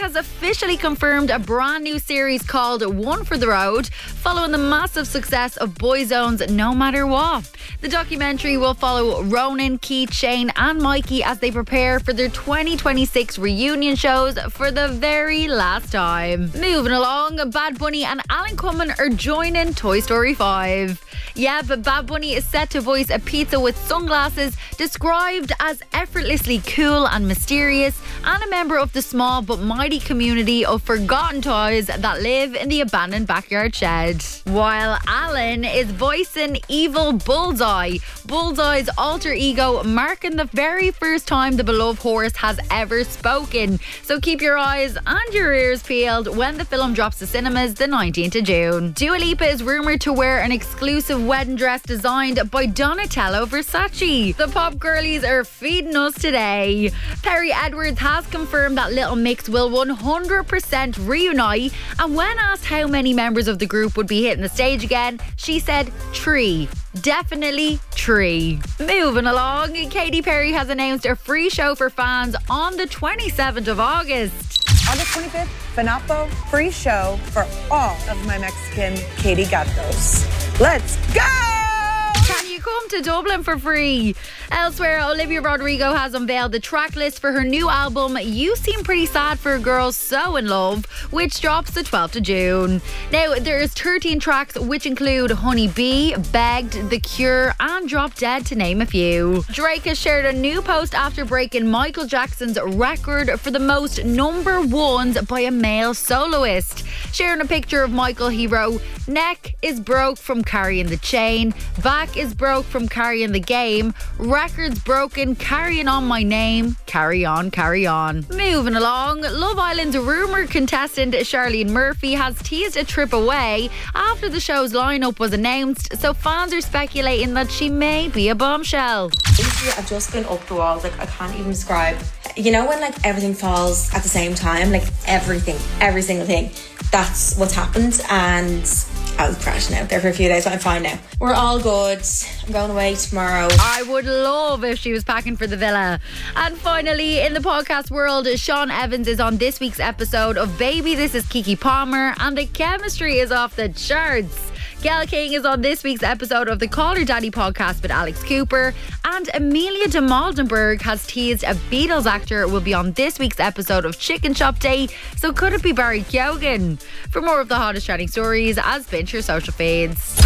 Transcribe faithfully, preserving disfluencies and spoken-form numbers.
has officially confirmed a brand new series called One for the Road, following the massive success of Boyzone's No Matter What. The documentary will follow Ronan, Keith, Shane and Mikey as they prepare for their twenty twenty-six reunion shows for the very last time. Moving along, Bad Bunny and Alan Cumming are joining Toy Story five. Yeah, but Bad Bunny is set to voice a pizza with sunglasses described as effortlessly cool and mysterious, and a member of the small but mighty community of forgotten toys that live in the abandoned backyard shed. While Alan is voicing evil Bullseye, Bullseye's alter ego, marking the very first time the beloved horse has ever spoken. So keep your eyes and your ears peeled when the film drops to cinemas the nineteenth of June. Dua Lipa is rumoured to wear an exclusive wedding dress designed by Donatella Versace. The pop girlies are feeding us today. Perry Edwards has confirmed that Little Mix will one hundred percent reunite, and when asked how many members of the group would be hitting the stage again, she said three. Definitely three. Moving along, Katy Perry has announced a free show for fans on the twenty-seventh of August. August twenty-fifth, Fanapo, free show for all of my Mexican Katy Gatos. Let's go! Can you come to Dublin for free? Elsewhere, Olivia Rodrigo has unveiled the track list for her new album You Seem Pretty Sad for a Girl So In Love, which drops the twelfth of June. Now, there's thirteen tracks which include Honey Bee, Begged, The Cure and Drop Dead, to name a few. Drake has shared a new post after breaking Michael Jackson's record for the most number ones by a male soloist. Sharing a picture of Michael, he wrote, "Neck is broke from carrying the chain, back is broke from carrying the game, records broken, carrying on my name, carry on, carry on." Moving along, Love Island's rumoured contestant Charlene Murphy has teased a trip away after the show's lineup was announced, so fans are speculating that she may be a bombshell. Basically, I've just been up the walls, like I can't even describe. You know when like everything falls at the same time, like everything, every single thing. That's what's happened, and I was crashing out there for a few days, but I'm fine now. We're all good. I'm going away tomorrow. I would love if she was packing for the villa. And finally, in the podcast world, Sean Evans is on this week's episode of Baby This Is Kiki Palmer, and the chemistry is off the charts. Gail King is on this week's episode of the Call Her Daddy podcast with Alex Cooper, and Amelia de Maldenberg has teased a Beatles actor will be on this week's episode of Chicken Shop Day, so could it be Barry Keoghan? For more of the hottest trending stories, as binge your social feeds.